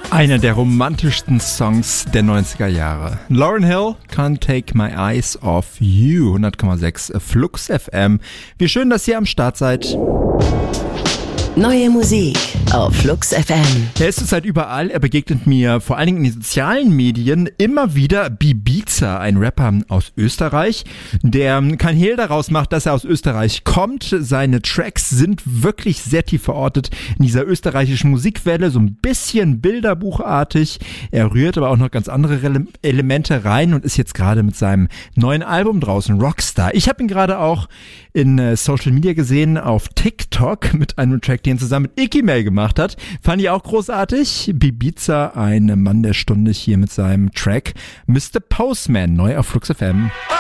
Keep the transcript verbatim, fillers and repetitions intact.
Einer der romantischsten Songs der neunziger Jahre. Lauryn Hill, Can't Take My Eyes Off You, hundert Komma sechs Flux F M. Wie schön, dass ihr am Start seid. Neue Musik auf Flux F M. Er ist zurzeit überall. Er begegnet mir vor allen Dingen in den sozialen Medien immer wieder. Bibiza, ein Rapper aus Österreich, der kein Hehl daraus macht, dass er aus Österreich kommt. Seine Tracks sind wirklich sehr tief verortet in dieser österreichischen Musikwelle, so ein bisschen bilderbuchartig. Er rührt aber auch noch ganz andere Re- Elemente rein und ist jetzt gerade mit seinem neuen Album draußen, Rockstar. Ich habe ihn gerade auch in äh, Social Media gesehen, auf TikTok mit einem Track, den er zusammen mit Icky Mail gemacht hat. Fand ich auch großartig. Bibiza, ein Mann der Stunde hier mit seinem Track Mister Postman, neu auf Flux F M.